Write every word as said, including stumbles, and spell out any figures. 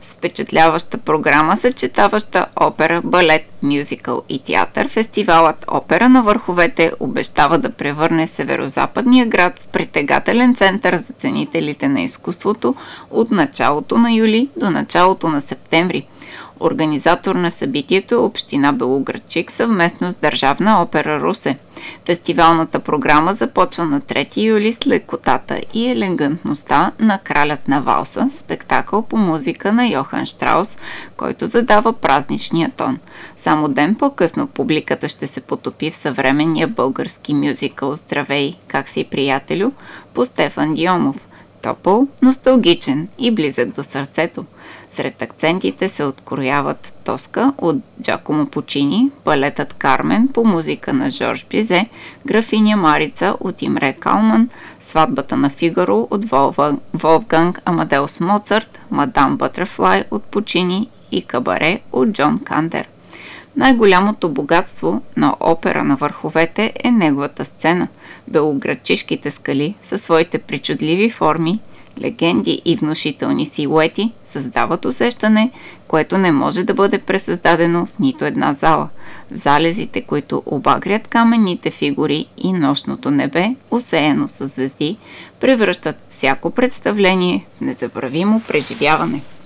С впечатляваща програма, съчетаваща опера, балет, мюзикъл и театър, фестивалът Опера на върховете обещава да превърне северозападния град в притегателен център за ценителите на изкуството от началото на юли до началото на септември. Организатор на събитието е община Белоградчик съвместно с Държавна опера Русе. Фестивалната програма започва на трети юли с лекотата и елегантността на Кралят на валса, спектакъл по музика на Йохан Штраус, който задава празничния тон. Само ден по-късно публиката ще се потопи в съвременния български мюзикъл "Здравей, как си, приятелю" по Стефан Дионов. Топъл, носталгичен и близък до сърцето. Сред акцентите се открояват "Тоска" от Джакомо Пучини, балетът "Кармен" по музика на Жорж Бизе, "Графиня Марица" от Имре Калман, "Сватбата на Фигаро" от Волфганг Амадеус Моцарт, "Мадам Бътърфлай" от Пучини и "Кабаре" от Джон Кандер. Най-голямото богатство на Опера на върховете е неговата сцена. Белоградчишките скали със своите причудливи форми, легенди и внушителни силуети създават усещане, което не може да бъде пресъздадено в нито една зала. Залезите, които обагрят каменните фигури и нощното небе, осеяно със звезди, превръщат всяко представление в незабравимо преживяване.